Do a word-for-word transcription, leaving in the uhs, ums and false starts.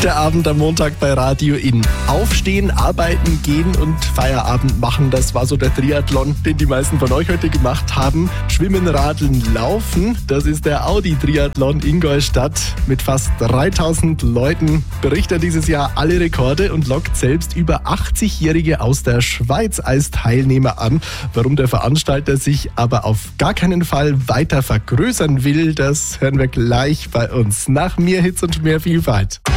Der Abend am Montag bei Radio In. Aufstehen, arbeiten, gehen und Feierabend machen, das war so der Triathlon, den die meisten von euch heute gemacht haben. Schwimmen, Radeln, Laufen, das ist der Audi-Triathlon Ingolstadt. Mit fast dreitausend Leuten bricht er dieses Jahr alle Rekorde und lockt selbst über achtzigjährige aus der Schweiz als Teilnehmer an. Warum der Veranstalter sich aber auf gar keinen Fall weiter vergrößern will, das hören wir gleich bei uns. Nach mir Hits und mehr Vielfalt.